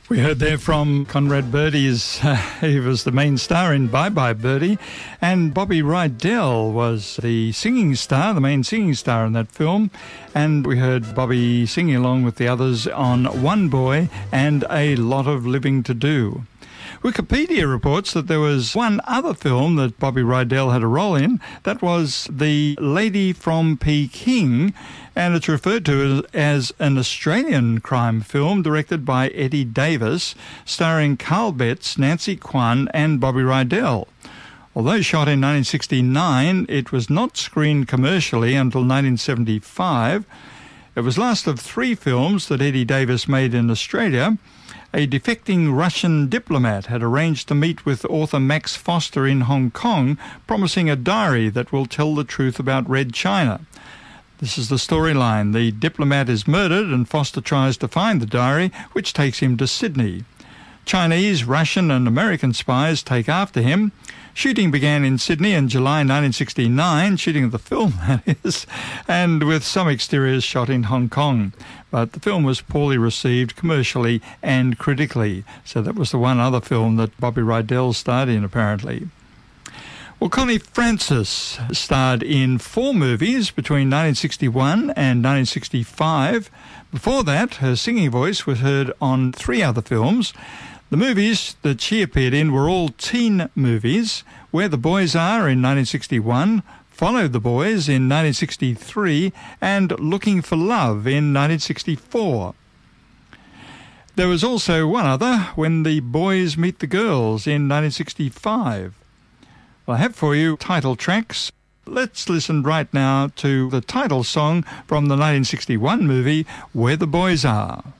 We heard there from Conrad Birdie's, he was the main star in Bye Bye Birdie, and Bobby Rydell was the singing star, the main singing star in that film, and we heard Bobby singing along with the others on One Boy and A Lot of Living to Do. Wikipedia reports that there was one other film that Bobby Rydell had a role in. That was The Lady from Peking, and it's referred to as an Australian crime film directed by Eddie Davis, starring Carl Betts, Nancy Kwan and Bobby Rydell. Although shot in 1969, it was not screened commercially until 1975. It was last of three films that Eddie Davis made in Australia. A defecting Russian diplomat had arranged to meet with author Max Foster in Hong Kong, promising a diary that will tell the truth about Red China. This is the storyline. The diplomat is murdered and Foster tries to find the diary, which takes him to Sydney. Chinese, Russian and American spies take after him. Shooting began in Sydney in July 1969, shooting of the film, that is, and with some exteriors shot in Hong Kong. But the film was poorly received commercially and critically, so that was the one other film that Bobby Rydell starred in, apparently. Well, Connie Francis starred in 4 movies between 1961 and 1965. Before that, her singing voice was heard on 3 other films. The movies that she appeared in were all teen movies. Where the Boys Are in 1961, Follow the Boys in 1963, and Looking for Love in 1964. There was also one other, When the Boys Meet the Girls in 1965. Well, I have for you title tracks. Let's listen right now to the title song from the 1961 movie Where the Boys Are.